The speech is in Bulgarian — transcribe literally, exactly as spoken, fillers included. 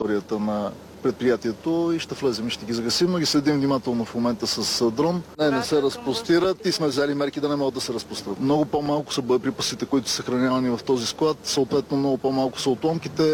територията на предприятието и ще влезем и ще ги загасим, но ги следим внимателно в момента с дрон. Не, не се разпростират и сме взели мерки да не могат да се разпростират. Много по-малко са боеприпасите, които са съхранявани в този склад, съответно много по-малко са отломките.